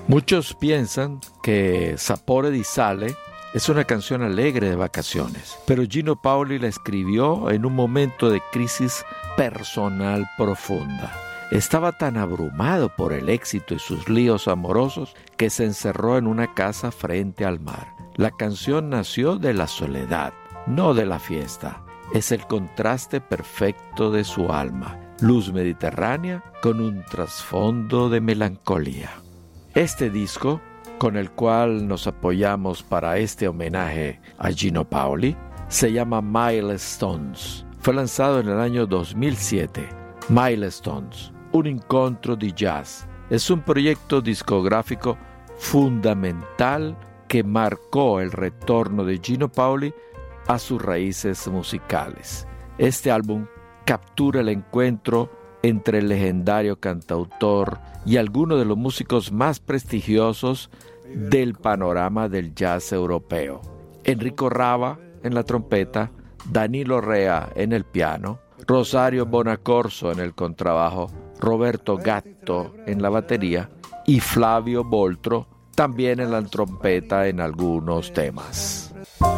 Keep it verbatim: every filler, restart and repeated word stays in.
Muchos piensan que Sapore di Sale es una canción alegre de vacaciones, pero Gino Paoli la escribió en un momento de crisis personal profunda. Estaba tan abrumado por el éxito y sus líos amorosos que se encerró en una casa frente al mar. La canción nació de la soledad, no de la fiesta. Es el contraste perfecto de su alma, luz mediterránea con un trasfondo de melancolía. Este disco, con el cual nos apoyamos para este homenaje a Gino Paoli, se llama Milestones. Fue lanzado en el año dos mil siete. Milestones, un incontro di jazz. Es un proyecto discográfico fundamental que marcó el retorno de Gino Paoli a sus raíces musicales. Este álbum captura el encuentro entre el legendario cantautor y algunos de los músicos más prestigiosos del panorama del jazz europeo. Enrico Rava en la trompeta, Danilo Rea en el piano, Rosario Bonaccorso en el contrabajo, Roberto Gatto en la batería y Flavio Boltro también en la trompeta en algunos temas.